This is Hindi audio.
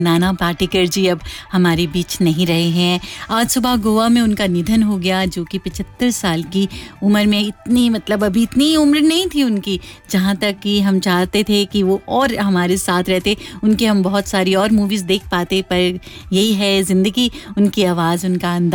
नाना पाटेकर जी अब हमारे बीच नहीं रहे हैं। आज सुबह गोवा में उनका निधन हो गया, जो कि 75 साल की उम्र में, इतनी मतलब अभी इतनी उम्र नहीं थी उनकी, जहाँ तक कि हम चाहते थे कि वो और हमारे साथ रहते, उनके हम बहुत सारी और मूवीज़ देख पाते, पर यही है ज़िंदगी, उनकी आवाज़, उनका अंदाज़